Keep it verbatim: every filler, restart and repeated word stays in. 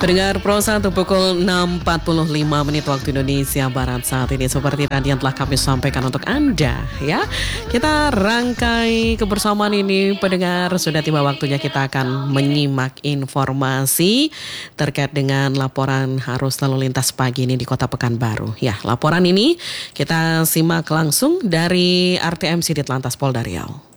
Pendengar Pro satu pukul enam empat puluh lima menit waktu Indonesia Barat saat ini. Seperti tadi yang telah kami sampaikan untuk Anda ya. Kita rangkai kebersamaan ini pendengar. Sudah tiba waktunya kita akan menyimak informasi terkait dengan laporan arus lalu lintas pagi ini di Kota Pekanbaru. Ya, laporan ini kita simak langsung dari R T M Sidit Lantas Polda Riau.